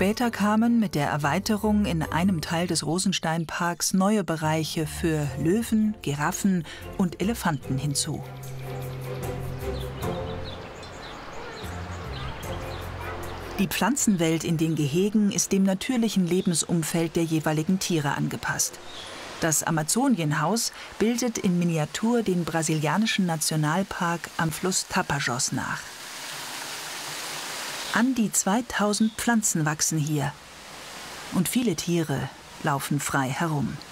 Später kamen mit der Erweiterung in einem Teil des Rosensteinparks neue Bereiche für Löwen, Giraffen und Elefanten hinzu. Die Pflanzenwelt in den Gehegen ist dem natürlichen Lebensumfeld der jeweiligen Tiere angepasst. Das Amazonienhaus bildet in Miniatur den brasilianischen Nationalpark am Fluss Tapajós nach. An die 2000 Pflanzen wachsen hier und viele Tiere laufen frei herum.